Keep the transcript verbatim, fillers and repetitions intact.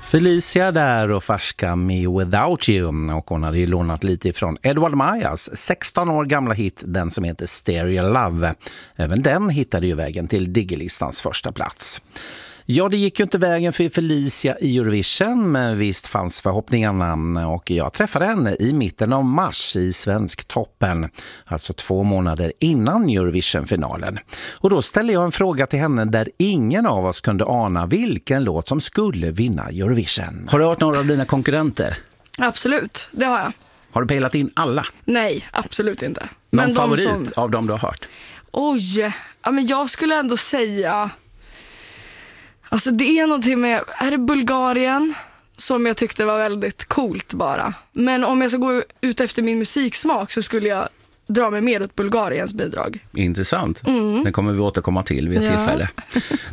Felicia där och färska Me Without You, och hon hade ju lånat lite ifrån Edward Mayas sexton år gamla hit, den som heter Stereo Love. Även den hittade ju vägen till Diggelistans första plats. Ja, det gick ju inte vägen för Felicia i Eurovision, men visst fanns förhoppningarna, och jag träffade henne i mitten av mars i Svensktoppen, alltså två månader innan Eurovision-finalen. Och då ställde jag en fråga till henne där ingen av oss kunde ana vilken låt som skulle vinna Eurovision. Har du hört några av dina konkurrenter? Absolut, det har jag. Har du pejlat in alla? Nej, absolut inte. Någon men favorit de som... av dem du har hört? Oj, ja, men jag skulle ändå säga... Alltså det är någonting med, är det Bulgarien som jag tyckte var väldigt coolt bara. Men om jag ska gå ut efter min musiksmak så skulle jag dra mig mer åt Bulgariens bidrag. Intressant. Mm. Det kommer vi återkomma till vid ett ja. tillfälle.